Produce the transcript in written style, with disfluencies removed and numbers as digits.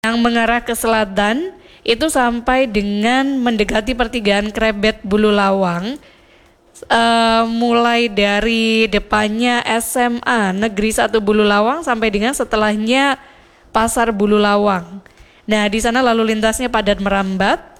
yang mengarah ke selatan itu sampai dengan mendekati pertigaan Krebet Bulu Lawang. Mulai dari depannya SMA Negeri 1 Bulu Lawang sampai dengan setelahnya Pasar Bulu Lawang. Nah, di sana lalu lintasnya padat merambat.